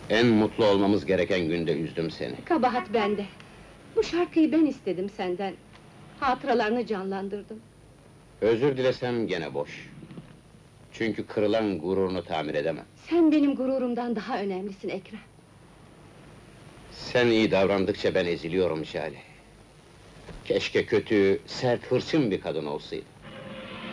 En mutlu olmamız gereken günde üzdüm seni. Kabahat bende. Bu şarkıyı ben istedim senden. Hatıralarını canlandırdım. Özür dilesem gene boş. Çünkü kırılan gururunu tamir edemem. Sen benim gururumdan daha önemlisin Ekrem. Sen iyi davrandıkça ben eziliyorum Jale. Keşke kötü, sert, hırçın bir kadın olsaydı.